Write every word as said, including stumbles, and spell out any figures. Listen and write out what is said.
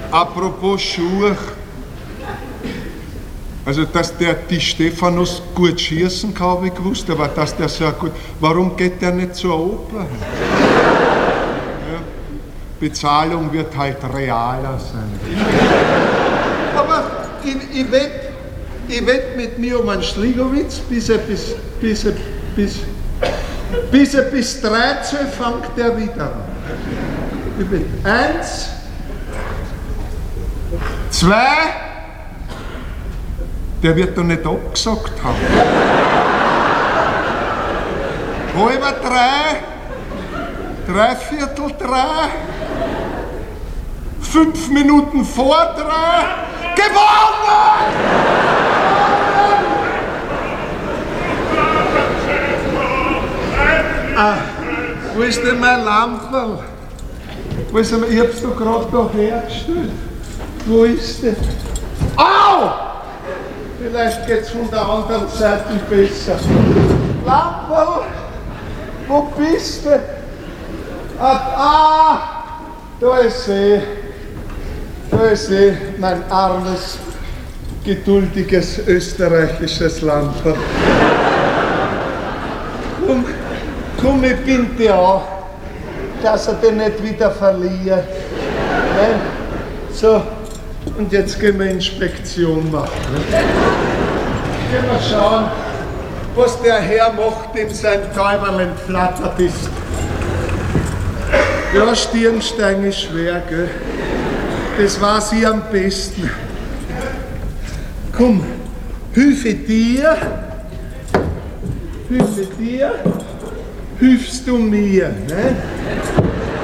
Apropos Schuhe. Also, dass der die Stephanus gut schießen kann, habe ich gewusst, aber dass der so gut. Warum geht der nicht zur Oper? Ja, Bezahlung wird halt realer sein. Aber ich, ich wette ich wett mit mir um einen Schligowitz, bis er bis, bis, er, bis, bis, er bis dreizehn fängt der wieder an. Ich wette. Eins, zwei, der wird doch nicht abgesagt haben. Halber drei, dreiviertel drei, fünf Minuten vor drei, gewonnen! Ah, wo ist denn mein Lamperl? Wo ist denn, ich hab's doch gerade da hergestellt. Wo ist der? Au! Vielleicht geht's von der anderen Seite besser. Lamperl, wo bist du? Ah, ah, da ist sie. Da ist sie, mein armes, geduldiges österreichisches Lamperl. Komm, komm, ich bin dir an, dass er den nicht wieder verliert. Nein? So. Und jetzt gehen wir Inspektion machen. Gehen wir schauen, was der Herr macht, dem sein Täuberl entflattert ist. Ja, Stirnstein ist schwer, gell? Das weiß ich am besten. Komm, hilfe dir, hilfe dir, hilfst du mir, ne?